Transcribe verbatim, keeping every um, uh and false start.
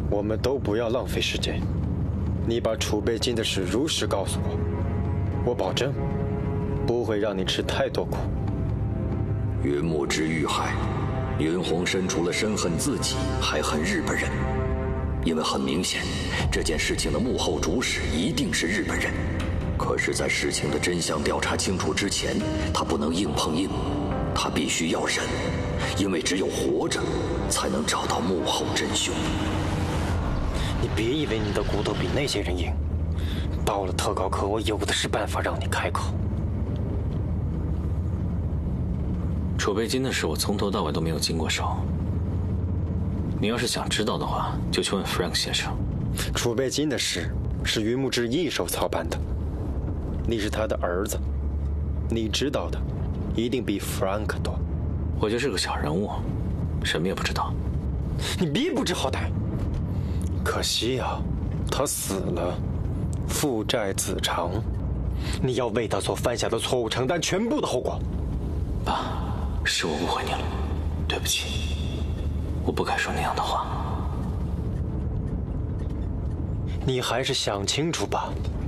我们都不要浪费时间，你把储备金的事如实告诉我，我保证不会让你吃太多苦。 云木之遇害，云洪深除了深恨自己，还恨日本人，因为很明显，这件事情的幕后主使一定是日本人。可是，在事情的真相调查清楚之前，他不能硬碰硬，他必须要忍，因为只有活着，才能找到幕后真凶。 你别以为你的骨头比那些人硬，到了特高科，我有的是办法让你开口。 储备金的事，我从头到尾都没有经过手。你要是想知道的话，就去问 Frank 先生。 储备金的事是云木之一手操办的，你是他的儿子，你知道的一定比 Frank 多。 我就是个小人物，什么也不知道。 你别不知好歹。可惜啊，他死了，父债子偿，你要为他所犯下的错误承担全部的后果。 爸，是我误会你了，对不起，我不该说那样的话。 你还是想清楚吧。